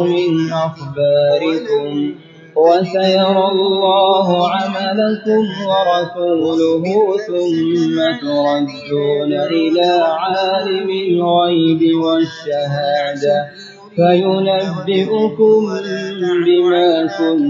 من أخباركم وسيرى الله عملكم ورسوله ثم تردون إلى عالم الغيب والشهادة فينبئكم بما كنتم